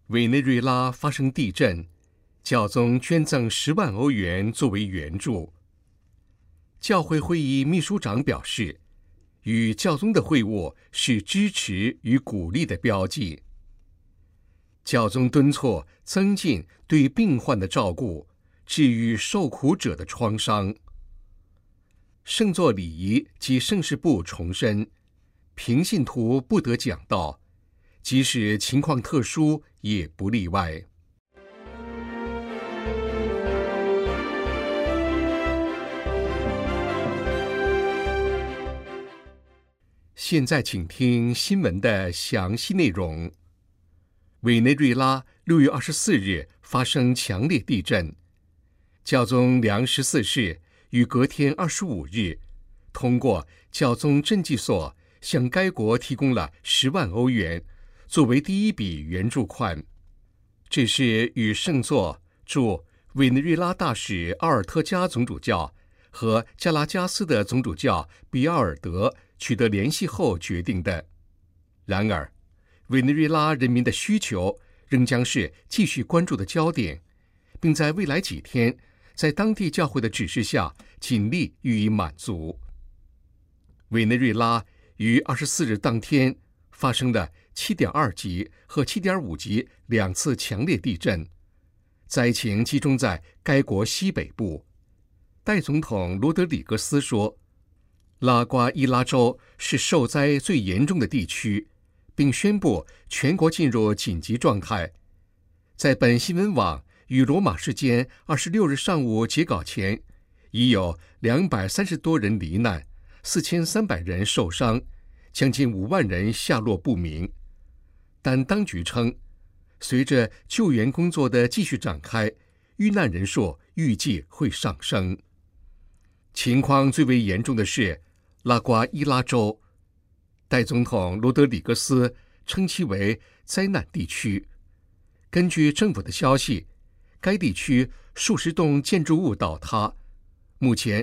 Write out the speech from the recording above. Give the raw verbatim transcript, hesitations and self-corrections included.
委内瑞拉发生地震，教宗捐赠十万欧元作为援助。教会会议秘书长表示，与教宗的会晤是支持与鼓励的标记。教宗敦促增进对病患的照顾，治愈受苦者的创伤。圣座礼仪及圣事部重申，平信徒不得讲道，即使情况特殊也不例外。现在请听新闻的详细内容。委内瑞拉六月二十四日发生强烈地震，教宗良十四世于隔天二十五日通过教宗赈济所向该国提供了十万欧元，作为第一笔援助款。这是与圣座驻委内瑞拉大使奥尔特加总主教和加拉加斯的总主教比奥尔德取得联系后决定的。然而，委内瑞拉人民的需求仍将是继续关注的焦点，并在未来几天在当地教会的指示下尽力予以满足。委内瑞拉于二十四日当天发生了七点二级和七点五级两次强烈地震，灾情集中在该国西北部。代总统罗德里格斯说，拉瓜伊拉州是受灾最严重的地区，并宣布全国进入紧急状态。在本新闻网与罗马时间二十六日上午截稿前，已有两百三十多人罹难，四千三百人受伤，将近五万人下落不明。但当局称，随着救援工作的继续展开，遇难人数预计会上升。情况最为严重的是拉瓜伊拉州，代总统罗德里格斯称其为灾难地区。根据政府的消息，该地区数十栋建筑物倒塌，目前